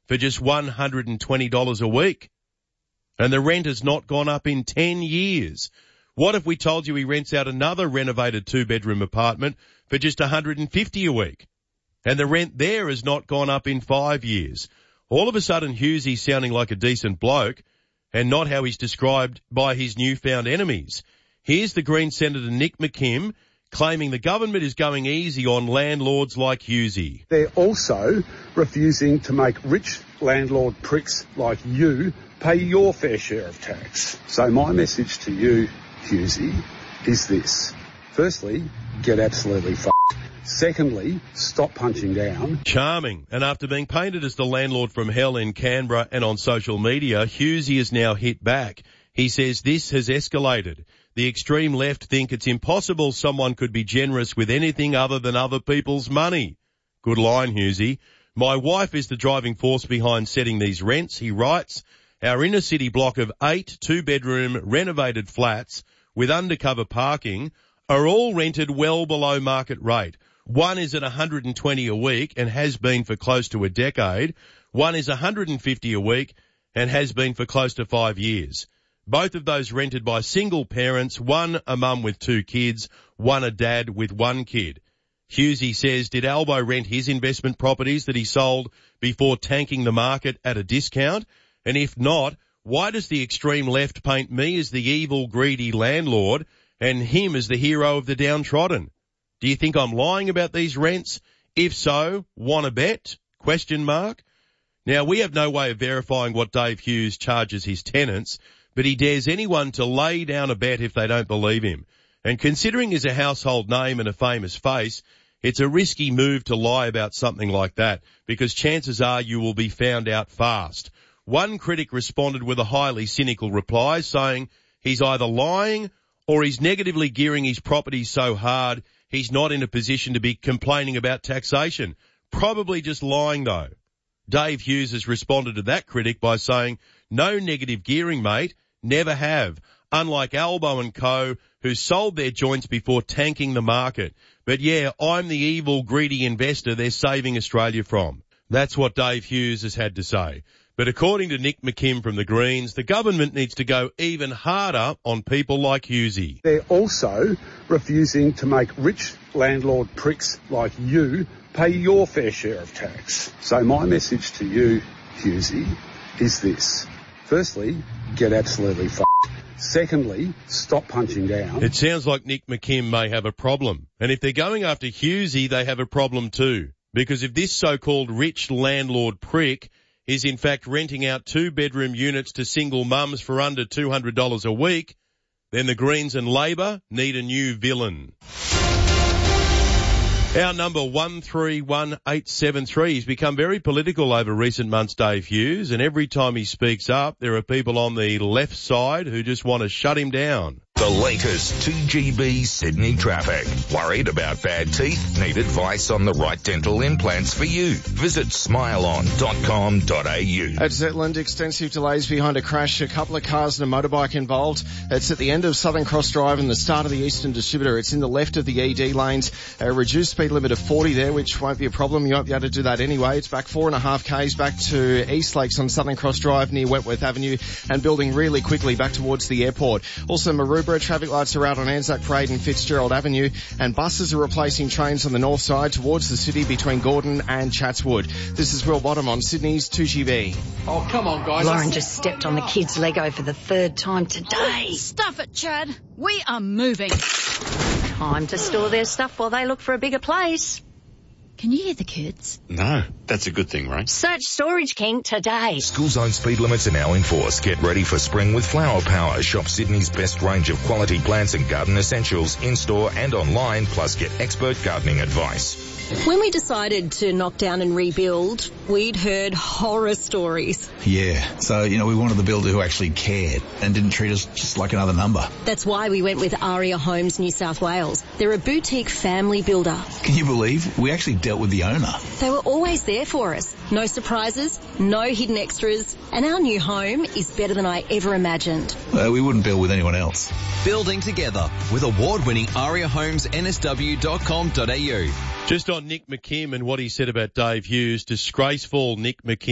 for just $120 a week. And the rent has not gone up in 10 years. What if we told you he rents out another renovated 2-bedroom apartment for just $150 a week? And the rent there has not gone up in 5 years. All of a sudden, Hughesy's sounding like a decent bloke and not how he's described by his newfound enemies. Here's the Green Senator Nick McKim claiming the government is going easy on landlords like Hughesy. They're also refusing to make rich landlord pricks like you pay your fair share of tax. So my message to you, Hughesy, is this. Firstly, get absolutely fucked. Secondly, stop punching down. Charming. And after being painted as the landlord from hell in Canberra and on social media, Hughesy has now hit back. He says this has escalated. The extreme left think it's impossible someone could be generous with anything other than other people's money. Good line, Hughesy. My wife is the driving force behind setting these rents, he writes. Our inner city block of 8 2-bedroom renovated flats with undercover parking are all rented well below market rate. One is at $120 a week and has been for close to a decade. One is $150 a week and has been for close to 5 years. Both of those rented by single parents, one a mum with 2 kids, one a dad with 1 kid. Hughesy says, did Albo rent his investment properties that he sold before tanking the market at a discount? And if not, why does the extreme left paint me as the evil, greedy landlord and him as the hero of the downtrodden? Do you think I'm lying about these rents? If so, want to bet? ? Now, we have no way of verifying what Dave Hughes charges his tenants, but he dares anyone to lay down a bet if they don't believe him. And considering he's a household name and a famous face, it's a risky move to lie about something like that, because chances are you will be found out fast. One critic responded with a highly cynical reply saying he's either lying or he's negatively gearing his properties so hard he's not in a position to be complaining about taxation. Probably just lying though. Dave Hughes has responded to that critic by saying, no negative gearing, mate, never have. Unlike Albo and Co., who sold their joints before tanking the market. But yeah, I'm the evil, greedy investor they're saving Australia from. That's what Dave Hughes has had to say. But according to Nick McKim from the Greens, the government needs to go even harder on people like Hughesy. They're also refusing to make rich landlord pricks like you pay your fair share of tax. So my message to you, Hughesy, is this. Firstly, get absolutely fucked. Secondly, stop punching down. It sounds like Nick McKim may have a problem. And if they're going after Hughesy, they have a problem too. Because if this so-called rich landlord prick is in fact renting out 2-bedroom units to single mums for under $200 a week, then the Greens and Labor need a new villain. Our number 131873 has become very political over recent months, Dave Hughes, and every time he speaks up, there are people on the left side who just want to shut him down. The latest 2GB Sydney traffic. Worried about bad teeth? Need advice on the right dental implants for you? Visit smileon.com.au. At Zetland, extensive delays behind a crash. A couple of cars and a motorbike involved. It's at the end of Southern Cross Drive and the start of the Eastern Distributor. It's in the left of the ED lanes. A reduced speed limit of 40 there, which won't be a problem. You won't be able to do that anyway. It's back 4.5 k's back to East Lakes on Southern Cross Drive near Wentworth Avenue and building really quickly back towards the airport. Also, Maroubra traffic lights are out on Anzac Parade and Fitzgerald Avenue, and buses are replacing trains on the north side towards the city between Gordon and Chatswood. This is Will Bottom on Sydney's 2GB. Oh, come on, guys. Lauren just stepped on the kid's Lego for the 3rd time today. Stuff it, Chad. We are moving. Time to store their stuff while they look for a bigger place. Can you hear the kids? No, that's a good thing, right? Search Storage King today. School zone speed limits are now in force. Get ready for spring with Flower Power. Shop Sydney's best range of quality plants and garden essentials in-store and online, plus get expert gardening advice. When we decided to knock down and rebuild, we'd heard horror stories. Yeah, so, we wanted the builder who actually cared and didn't treat us just like another number. That's why we went with Aria Homes New South Wales. They're a boutique family builder. Can you believe? We actually dealt with the owner. They were always there for us. No surprises, no hidden extras, and our new home is better than I ever imagined. We wouldn't build with anyone else. Building together with award-winning ariahomesnsw.com.au. Just on Nick McKim and what he said about Dave Hughes, disgraceful Nick McKim.